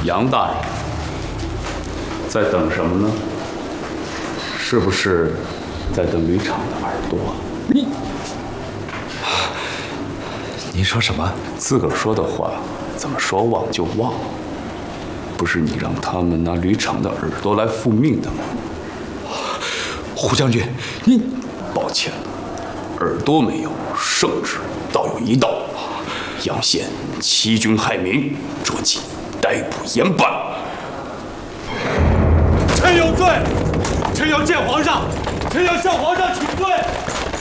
杨大人，在等什么呢？是不是在等吕敞的耳朵？ 您说什么？ 自个儿说的话，怎么说忘就忘？不是你让他们拿吕敞的耳朵来复命的吗？ 胡将军，您…… 抱歉了，耳朵没有，圣旨倒有一道。杨宪欺君害民，捉起逮捕严办。 臣有罪，臣要见皇上，臣要向皇上请罪。